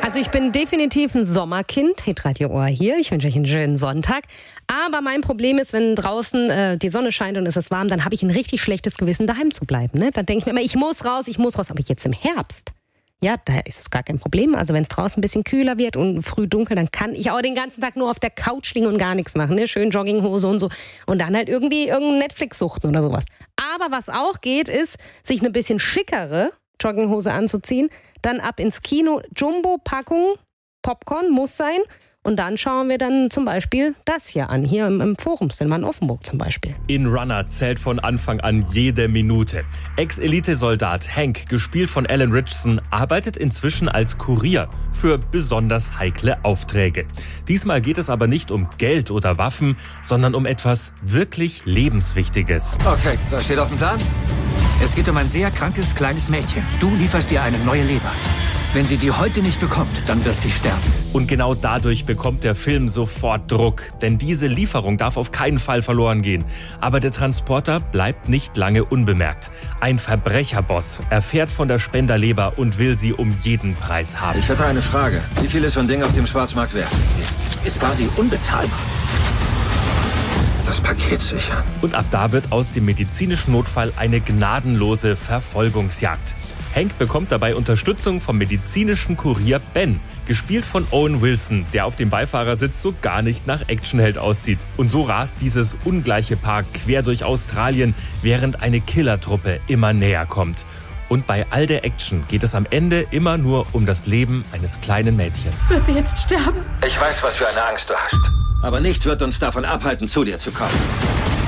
Also ich bin definitiv ein Sommerkind. Hitradio Ohr hier. Ich wünsche euch einen schönen Sonntag. Aber mein Problem ist, wenn draußen die Sonne scheint und es ist warm, dann habe ich ein richtig schlechtes Gewissen, daheim zu bleiben. Ne? Dann denke ich mir immer, ich muss raus. Aber jetzt im Herbst, ja, da ist es gar kein Problem. Also wenn es draußen ein bisschen kühler wird und früh dunkel, dann kann ich auch den ganzen Tag nur auf der Couch liegen und gar nichts machen. Ne? Schön Jogginghose und so. Und dann halt irgendwie irgendein Netflix suchten oder sowas. Aber was auch geht, ist, sich eine bisschen schickere Jogginghose anzuziehen, dann ab ins Kino, Jumbo-Packung, Popcorn muss sein. Und dann schauen wir dann zum Beispiel das hier an, hier im Forumscinema in Offenburg zum Beispiel. In Runner zählt von Anfang an jede Minute. Ex-Elite-Soldat Hank, gespielt von Alan Ritchson, arbeitet inzwischen als Kurier für besonders heikle Aufträge. Diesmal geht es aber nicht um Geld oder Waffen, sondern um etwas wirklich Lebenswichtiges. Okay, was steht auf dem Plan? Es geht um ein sehr krankes kleines Mädchen. Du lieferst ihr eine neue Leber. Wenn sie die heute nicht bekommt, dann wird sie sterben. Und genau dadurch bekommt der Film sofort Druck. Denn diese Lieferung darf auf keinen Fall verloren gehen. Aber der Transporter bleibt nicht lange unbemerkt. Ein Verbrecherboss erfährt von der Spenderleber und will sie um jeden Preis haben. Ich hätte eine Frage. Wie viel ist so ein Ding auf dem Schwarzmarkt wert? Ist quasi unbezahlbar. Das Paket sichern. Und ab da wird aus dem medizinischen Notfall eine gnadenlose Verfolgungsjagd. Hank bekommt dabei Unterstützung vom medizinischen Kurier Ben, gespielt von Owen Wilson, der auf dem Beifahrersitz so gar nicht nach Actionheld aussieht. Und so rast dieses ungleiche Paar quer durch Australien, während eine Killertruppe immer näher kommt. Und bei all der Action geht es am Ende immer nur um das Leben eines kleinen Mädchens. Wird sie jetzt sterben? Ich weiß, was für eine Angst du hast. Aber nichts wird uns davon abhalten, zu dir zu kommen.